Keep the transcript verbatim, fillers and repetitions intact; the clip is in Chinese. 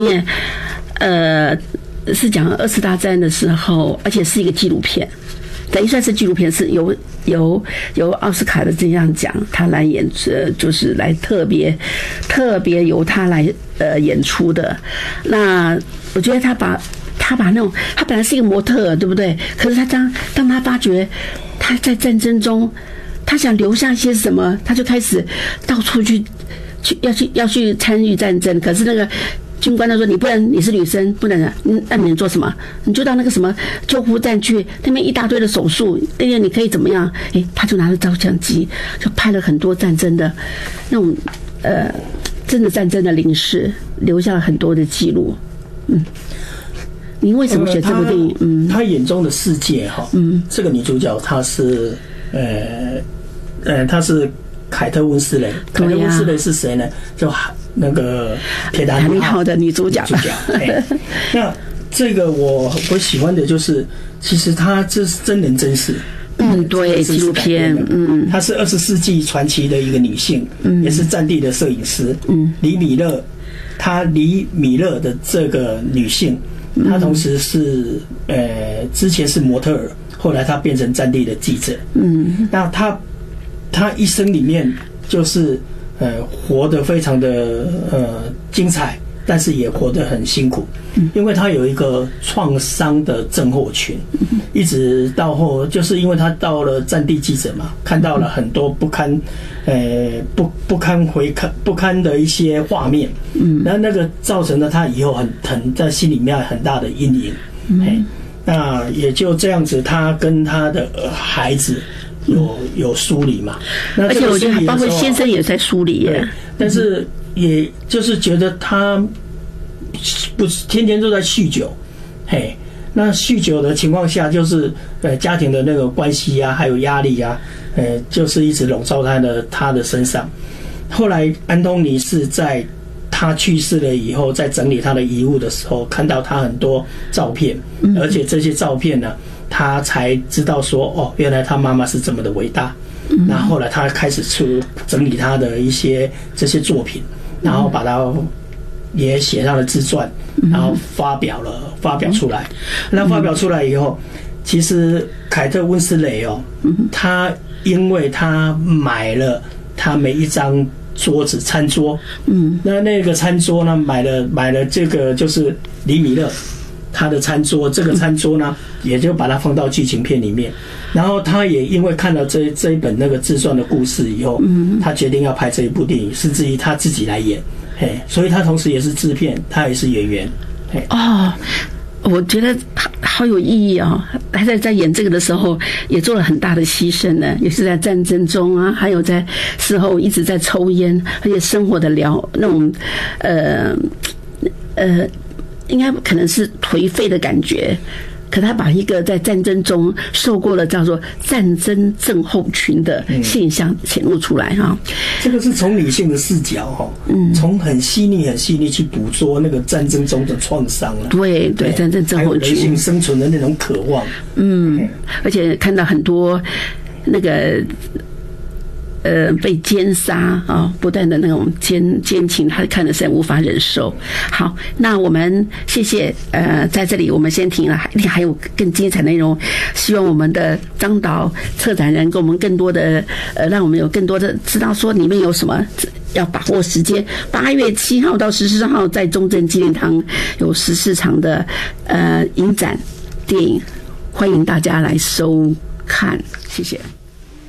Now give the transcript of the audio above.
面，呃，是讲二次大战的时候，而且是一个纪录片，等于算是纪录片，是由由由奥斯卡的这样讲，他来演，呃，就是来特别特别由他来呃演出的。那我觉得他把他把那种他本来是一个模特，对不对？可是他当当他发觉他在战争中，他想留下些什么，他就开始到处去。去要去要去参与战争，可是那个军官都说你不能，你是女生不能，那你能做什么？你就到那个什么救护站去，那边一大堆的手术，那个你可以怎么样？诶，他就拿着照相机，就拍了很多战争的那种呃，真的战争的临视，留下了很多的记录。嗯，您为什么选这部电影？嗯， 他眼中的世界哈，嗯，这个女主角她是呃呃，她是。凯特温斯雷，凯特温斯雷是谁呢？就那个铁达尼号的女主角。 女主角。那这个我我喜欢的就是，其实她这是真人真事。 嗯，对，纪录片。嗯， 她是二十世纪传奇的一个女性，嗯，也是战地的摄影师。嗯，李米勒，她李米勒的这个女性，她同时是呃之前是模特儿，后来她变成战地的记者。嗯，那她。他一生里面就是呃活得非常的呃精彩，但是也活得很辛苦，因为他有一个创伤的症候群，一直到后就是因为他到了战地记者嘛，看到了很多不堪呃不不堪回看不堪的一些画面，嗯，那那个造成了他以后很很在心里面很大的阴影，嗯，那也就这样子，他跟他的孩子。有有梳理嘛？那而且我觉得包括先生也在梳理耶。 但是也就是觉得他不是天天都在酗酒，嘿，那酗酒的情况下，就是呃家庭的那个关系啊，还有压力啊，呃，就是一直笼罩在的他的身上。后来安东尼是在他去世了以后，在整理他的遗物的时候，看到他很多照片，而且这些照片呢。他才知道说，哦，原来他妈妈是这么的伟大。然后后来他开始去整理他的一些这些作品，然后把它也写上了自传，然后发表了发表出来。那发表出来以后，其实凯特温斯雷哦，他因为他买了他每一张桌子餐桌，嗯，那那个餐桌呢，买了买了这个就是李米勒。他的餐桌，这个餐桌呢，也就把它放到剧情片里面。然后他也因为看了这这一本那个自传的故事以后，他决定要拍这一部电影，甚至于他自己来演。嘿，所以他同时也是制片，他也是演员。嘿， 哦，我觉得好有意义哦！还在在演这个的时候，也做了很大的牺牲呢，也是在战争中啊，还有在事后一直在抽烟，而且生活的疗那种，呃，呃。应该可能是颓废的感觉，可他把一个在战争中受过了叫做战争症候群的现象显露出来哈。 这个是从女性的视角哈，嗯，从很细腻、很细腻去捕捉那个战争中的创伤了。 对对，战争症候群， 还有人性生存的那种渴望。 嗯，而且看到很多那个。呃，被奸杀啊，不断的那种奸奸情，他看的实在无法忍受。好，那我们谢谢呃，在这里我们先停了，还还有更精彩内容，希望我们的张导策展人给我们更多的呃，让我们有更多的知道说里面有什么。要把握时间，八月七号到十四号在中正纪念堂有十四场的呃影展电影，欢迎大家来收看，谢谢。